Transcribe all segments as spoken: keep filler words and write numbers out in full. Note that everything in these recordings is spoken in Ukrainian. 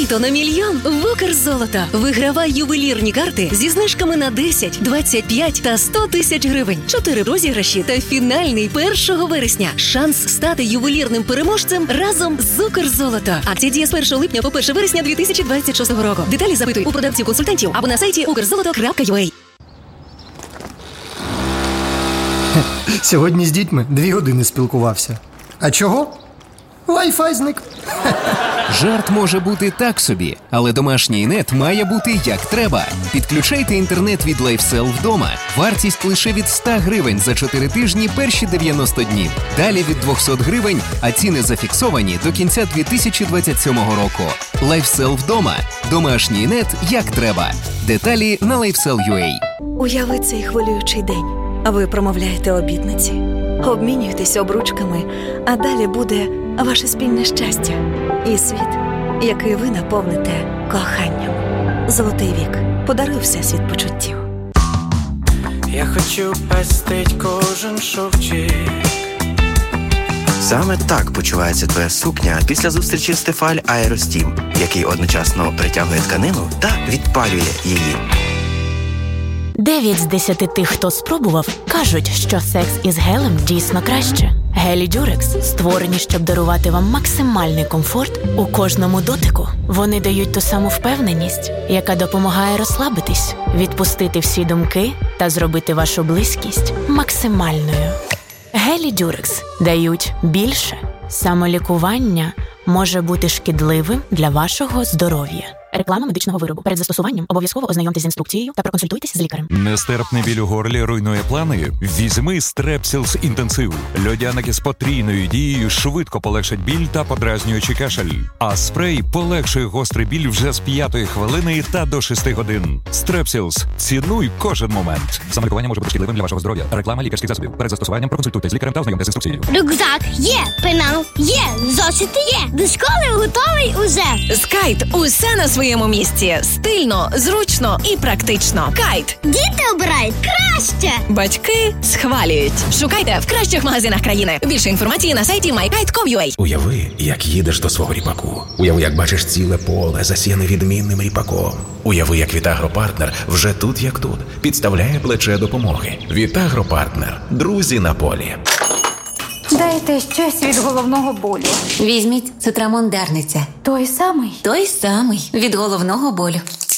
Літо на мільйон в Укрзолото. Вигравай ювелірні карти зі знижками на десять, двадцять п'ять та сто тисяч гривень. Чотири розіграші та фінальний першого вересня. Шанс стати ювелірним переможцем разом з Укрзолото. Акція діє з першого липня по перше вересня дві тисячі двадцять шостого року. Деталі запитуй у продавців-консультантів або на сайті укрзолото крапка ю а. Сьогодні з дітьми дві години спілкувався. А чого? Wi-Fi зник. Жарт може бути так собі, але домашній нет має бути як треба. Підключайте інтернет від LifeSell вдома. Вартість лише від сто гривень за чотири тижні перші дев'яносто днів. Далі від двісті гривень, а ціни зафіксовані до кінця дві тисячі двадцять сьомого року. LifeSell вдома. Домашній нет як треба. Деталі на лайфсел крапка ю а. Уяви цей хвилюючий день. А ви промовляєте обітниці. Обмінюєтесь обручками, а далі буде ваше спільне щастя і світ, який ви наповните коханням. Золотий вік. Подаруй всесвіт почуттів. Я хочу пестить кожен шовчик. Саме так почувається твоя сукня після зустрічі з Тефаль Аеростім, який одночасно притягує тканину та відпалює її. Дев'ять з десяти тих, хто спробував, кажуть, що секс із гелем дійсно краще. Гелі Дюрекс створені, щоб дарувати вам максимальний комфорт у кожному дотику. Вони дають ту саму впевненість, яка допомагає розслабитись, відпустити всі думки та зробити вашу близькість максимальною. Гелі Дюрекс дають більше. Самолікування може бути шкідливим для вашого здоров'я. Реклама медичного виробу. Перед застосуванням обов'язково ознайомтесь з інструкцією та проконсультуйтесь з лікарем. Нестерпний біль у горлі руйнує плани? Візьми Strepsils інтенсив. Льодяники з потрійною дією швидко полегшать біль та подразнюючий кашель. А спрей полегшує гострий біль вже з п'ятої хвилини та до шести годин. Strepsils. Цінуй кожен момент. Самолікування може бути шкідливим для вашого здоров'я. Реклама лікарських засобів. Перед застосуванням проконсультуйтесь з лікарем та ознайомтесь з інструкцією. Рюкзак є, пенал є, зошити є. До школи готовий уже. Скайт. Усе на своєму місці. Стильно, зручно і практично. Кайт. Діти обирають краще. Батьки схвалюють. Шукайте в кращих магазинах країни. Більше інформації на сайті май кайт крапка ком крапка ю а. Уяви, як їдеш до свого ріпаку. Уяви, як бачиш ціле поле, засіяне відмінним ріпаком. Уяви, як Вітагропартнер вже тут як тут підставляє плече допомоги. Вітагропартнер. Друзі на полі. Дайте щось від головного болю. Візьміть Цитрамон Дарниця. Той самий? Той самий. Від головного болю.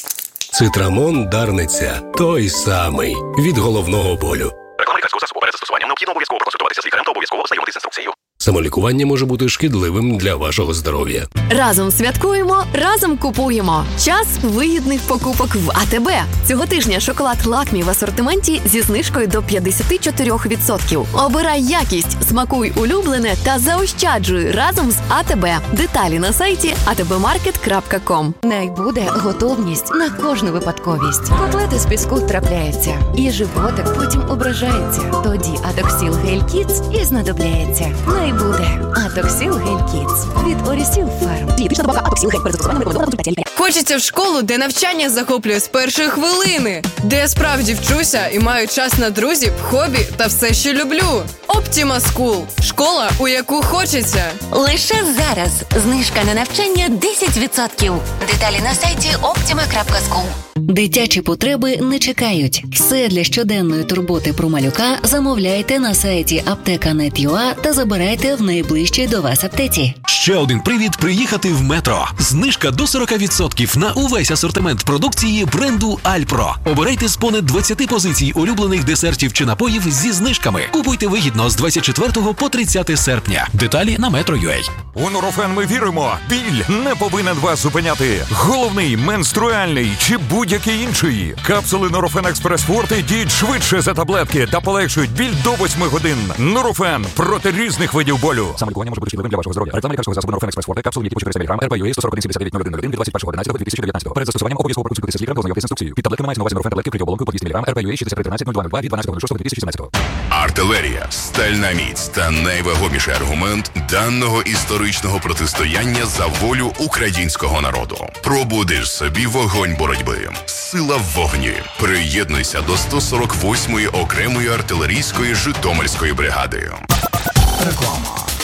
Цитрамон Дарниця. Той самий. Від головного болю. Реклама лікарського засобу. Перед застосуванням необхідно обов'язково проконсультуватися з лікарем та обов'язково ознайомитися з інструкцією. Самолікування може бути шкідливим для вашого здоров'я. Разом святкуємо, разом купуємо. Час вигідних покупок в а те бе. Цього тижня шоколад Лакмі в асортименті зі знижкою до п'ятдесят чотири відсотки. Обирай якість, смакуй улюблене та заощаджуй разом з а те бе. Деталі на сайті а те бе маркет крапка ком. Най буде готовність на кожну випадковість. Котлети з піску трапляються, і животик потім ображається. Тоді Атоксіл Гель Кідс і знадобляється. Най буде Атоксіл Гель Кідс від Орісіл Фарм. Дієтична добавка Атоксіл Гель. Перед застосуванням рекомендовано консультація лікаря. Хочеться в школу, де навчання захоплює з першої хвилини, де я справді вчуся і маю час на друзів, хобі та все, що люблю. Optima School – школа, у яку хочеться. Лише зараз знижка на навчання десять відсотків. Деталі на сайті оптіма крапка скул. Дитячі потреби не чекають. Все для щоденної турботи про малюка замовляйте на сайті аптека крапка нет крапка ю а та забирайте в найближчій до вас аптеці. Ще один привід приїхати в Метро. Знижка до сорок відсотків на увесь асортимент продукції бренду Альпро. Обирайте з понад двадцяти позицій улюблених десертів чи напоїв зі знижками. Купуйте вигідно з двадцять четвертого по тридцяте серпня. Деталі на метро крапка ю а. У Нурофен ми віримо. Біль не повинен вас зупиняти. Головний, менструальний чи будь-який інший. Капсули Нурофен Експрес Форте діють швидше за таблетки та полегшують біль до восьми годин. Нурофен проти різних видів болю. Самолікування може бути шкідливим для вашого здоров'я. Реклама лікарського засобу Нурофен Експрес Форте. Капсули, які по чотириста міліграм, ар пі ю ей сто сорок один сімдесят дев'ять нуль один нуль один від двадцять першого одинадцятого дві тисячі дев'ятнадцятого. Перед застосуванням обов'язково проконсультуйтеся з лікарем та ознайомитися з інструкцією. Під таблетками мається на увазі Нурофен таблетки при оболонку по двісті міліграм, ар пі ю ей шістдесят три тринадцять нуль два нуль два від дванадцятого шостого дві тисячі сімнадцятого. Артилерія, стальна міць та найвагоміший аргумент даного історичного протистояння за волю українського народу. Пробудиш собі вогонь боротьби. Сила в вогні. Приєднуйся до сто сорок восьмої окремої артилерійської Житомирської бригади. Реклама.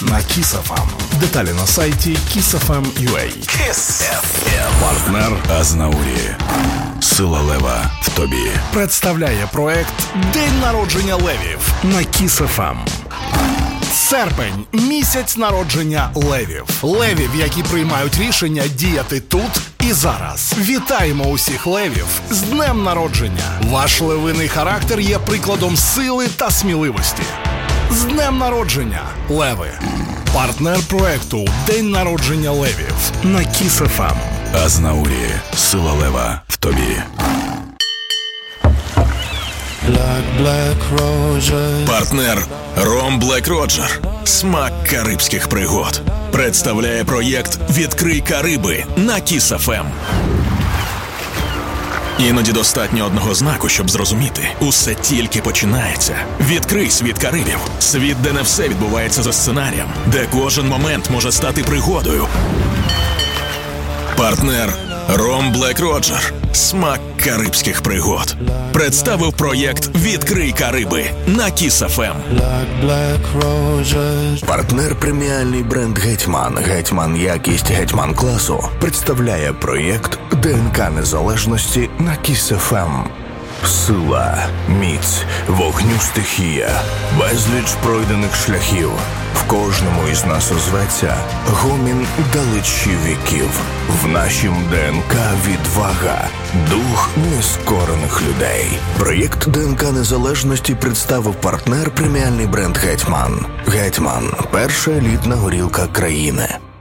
на Kiss еф ем. Деталі на сайті kiss еф ем крапка ю а. Kiss еф ем. Партнер Азнаурі. Сила лева в тобі. Представляє проект «День народження левів» на Kiss еф ем. Серпень – місяць народження левів. Левів, які приймають рішення діяти тут і зараз. Вітаємо усіх левів з днем народження. Ваш левиний характер є прикладом сили та сміливості. З днем народження, леви! Партнер проекту «День народження левів» на Kiss еф ем. Азнаурі. Сила лева в тобі. Партнер Ром Блек Роджер. Смак карибських пригод. Представляє проєкт «Відкрий Кариби» на Kiss еф ем. Іноді достатньо одного знаку, щоб зрозуміти. Усе тільки починається. Відкрий світ Карибів. Світ, де не все відбувається за сценарієм. Де кожен момент може стати пригодою. Партнер Ром Блек Роджер. Смак карибських пригод. Представив проєкт «Відкрий Кариби» на Kiss еф ем. Партнер преміальний бренд «Гетьман». «Гетьман» якість «Гетьман» класу представляє проєкт «ДНК незалежності» на Kiss еф ем. Сила, міць, вогню стихія, безліч пройдених шляхів. В кожному із нас озветься гомін далечі віків. В нашім ДНК відвага, дух нескорених людей. Проєкт «ДНК незалежності» представив партнер преміальний бренд «Гетьман». «Гетьман» – перша елітна горілка країни.